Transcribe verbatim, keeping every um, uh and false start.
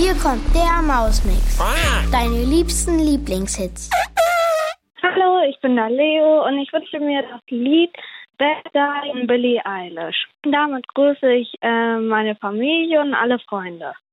Hier kommt der Mausmix. Deine liebsten Lieblingshits. Hallo, ich bin der Leo und ich wünsche mir das Lied Bad Guy von Billie Eilish. Damit grüße ich äh, meine Familie und alle Freunde.